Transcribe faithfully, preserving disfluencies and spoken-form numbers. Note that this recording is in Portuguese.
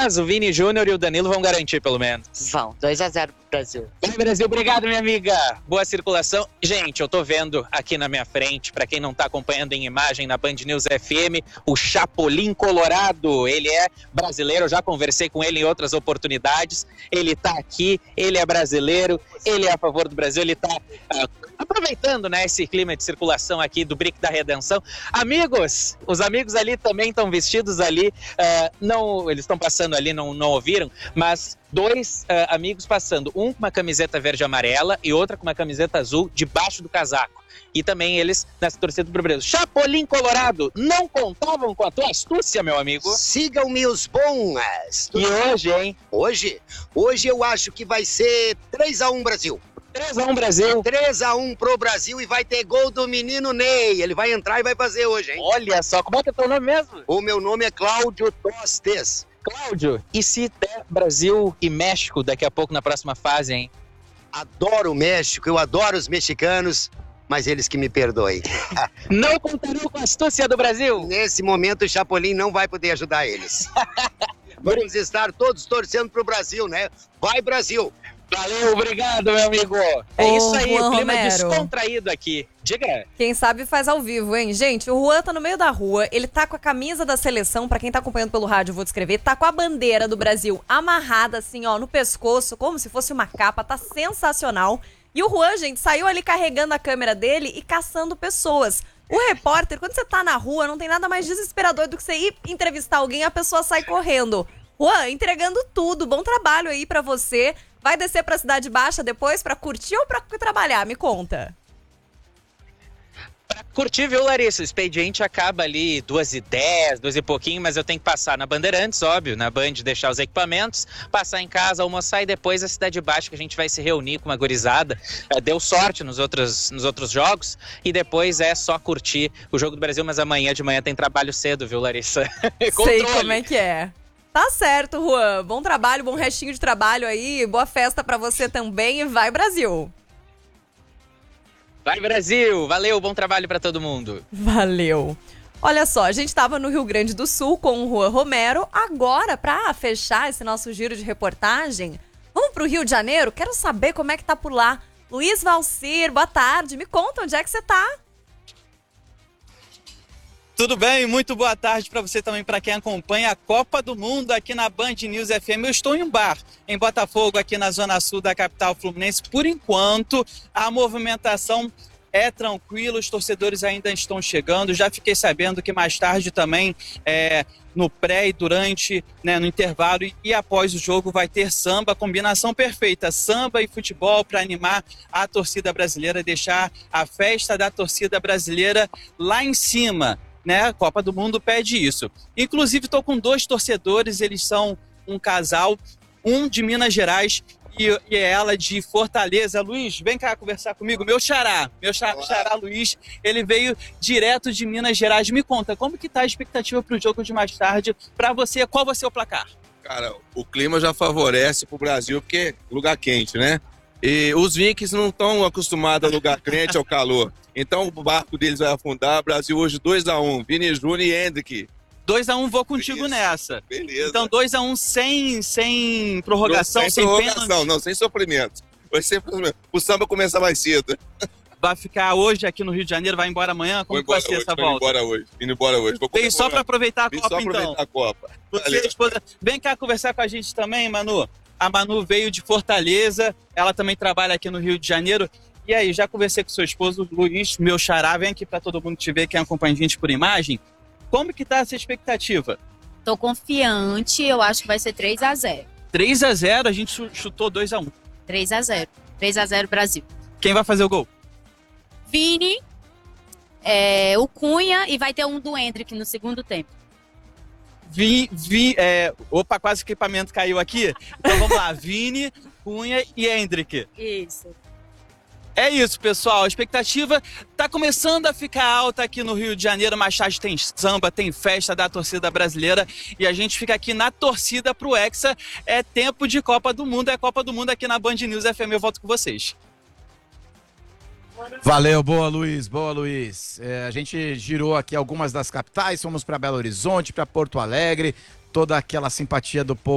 Mas o Vini Júnior e o Danilo vão garantir, pelo menos. Vão, dois a zero pro Brasil. Vai, Brasil, obrigado, minha amiga. Boa circulação. Gente, eu tô vendo aqui na minha frente, pra quem não tá acompanhando em imagem na Band News F M, o Chapolin Colorado. Ele é brasileiro, eu já conversei com ele em outras oportunidades. Ele tá aqui, ele é brasileiro, ele é a favor do Brasil, ele tá uh, aproveitando, né, esse clima de circulação aqui do Brick da Redenção. Amigos, os amigos ali também estão vestidos ali, uh, não, eles estão passando ali, não, não ouviram, mas dois uh, amigos passando, um com uma camiseta verde e amarela e outra com uma camiseta azul debaixo do casaco. E também eles nessa torcida pro Brasil. Chapolin Colorado, não contavam com a tua astúcia, meu amigo? Sigam-me os bons. E hoje, hein? Hoje? Hoje eu acho que vai ser três a um Brasil. três a um Brasil. três a um pro Brasil e vai ter gol do menino Ney. Ele vai entrar e vai fazer hoje, hein? Olha só, como é que é teu nome mesmo? O meu nome é Cláudio Tostes. Cláudio, e se der Brasil e México daqui a pouco na próxima fase, hein? Adoro o México, eu adoro os mexicanos, mas eles que me perdoem. Não contarão com a astúcia do Brasil? Nesse momento o Chapolin não vai poder ajudar eles. Vamos estar todos torcendo pro Brasil, né? Vai, Brasil! Valeu, obrigado, meu amigo. É Ô, isso aí, Juan o clima Romero. descontraído aqui. Diga. Quem sabe faz ao vivo, hein? Gente, o Juan tá no meio da rua, ele tá com a camisa da seleção, pra quem tá acompanhando pelo rádio, eu vou descrever, tá com a bandeira do Brasil amarrada assim, ó, no pescoço, como se fosse uma capa, tá sensacional. E o Juan, gente, saiu ali carregando a câmera dele e caçando pessoas. O repórter, quando você tá na rua, não tem nada mais desesperador do que você ir entrevistar alguém e a pessoa sai correndo. Juan, entregando tudo, bom trabalho aí pra você. Vai descer pra Cidade Baixa depois pra curtir ou pra trabalhar? Me conta. Pra curtir, viu, Larissa? O expediente acaba ali duas e dez, duas e pouquinho, mas eu tenho que passar na Bandeirantes, óbvio, na Band, deixar os equipamentos, passar em casa, almoçar e depois a Cidade Baixa, que a gente vai se reunir com uma gurizada. É, deu sorte nos outros, nos outros jogos e depois é só curtir o Jogo do Brasil, mas amanhã de manhã tem trabalho cedo, viu, Larissa? Sei como é que é. Tá certo, Juan. Bom trabalho, bom restinho de trabalho aí. Boa festa pra você também e vai, Brasil! Vai, Brasil! Valeu, bom trabalho pra todo mundo. Valeu. Olha só, a gente tava no Rio Grande do Sul com o Juan Romero. Agora, pra fechar esse nosso giro de reportagem, vamos pro Rio de Janeiro? Quero saber como é que tá por lá. Luiz Valcir, boa tarde. Me conta onde é que você tá. Tudo bem? Muito boa tarde para você também, para quem acompanha a Copa do Mundo aqui na Band News F M. Eu estou em um bar em Botafogo, aqui na zona sul da capital fluminense. Por enquanto, a movimentação é tranquila, os torcedores ainda estão chegando. Já fiquei sabendo que mais tarde também, é, no pré e durante, né, no intervalo e, e após o jogo vai ter samba, combinação perfeita, samba e futebol para animar a torcida brasileira, deixar a festa da torcida brasileira lá em cima. Né? A Copa do Mundo pede isso. Inclusive, estou com dois torcedores, eles são um casal, um de Minas Gerais e, e ela de Fortaleza. Luiz, vem cá conversar comigo. Meu xará, meu xará, xará Luiz, ele veio direto de Minas Gerais. Me conta, como que tá a expectativa para o jogo de mais tarde? Para você, qual vai ser o placar? Cara, o clima já favorece para o Brasil, porque é lugar quente, né? E os vikings não estão acostumados a lugar quente ao calor. Então o barco deles vai afundar. Brasil hoje dois a um. Vini Júnior e Hendrick. dois a um, vou contigo Isso. nessa. Beleza. Então dois a um sem, sem prorrogação, não, sem, sem prorrogação, pênalti. não, sem sofrimento. Vai ser o samba começar mais cedo. Vai ficar hoje aqui no Rio de Janeiro, vai embora amanhã? Como embora vai ser hoje, essa indo volta? embora hoje, indo embora hoje. Vem só para aproveitar a Vim Copa, só aproveitar então. a Copa. Você, esposa, vem cá conversar com a gente também, Manu. A Manu veio de Fortaleza, ela também trabalha aqui no Rio de Janeiro. E aí, já conversei com seu esposo, Luiz, meu xará, vem aqui para todo mundo te ver, quem acompanha a gente por imagem. Como que tá essa expectativa? Tô confiante, eu acho que vai ser três a zero. três a zero, a gente chutou dois a um. três a zero. três a zero Brasil. Quem vai fazer o gol? Vini, é, o Cunha e vai ter um do Hendrick no segundo tempo. Vi, vi, é, opa, quase que o equipamento caiu aqui. Então vamos lá, Vini, Cunha e Hendrick. Isso. É isso, pessoal. A expectativa tá começando a ficar alta aqui no Rio de Janeiro. Mais tarde tem samba, tem festa da torcida brasileira. E a gente fica aqui na torcida pro Hexa. É tempo de Copa do Mundo. É Copa do Mundo aqui na Band News F M. Eu volto com vocês. Valeu, boa Luiz, boa Luiz. É, a gente girou aqui algumas das capitais, fomos para Belo Horizonte, para Porto Alegre, toda aquela simpatia do povo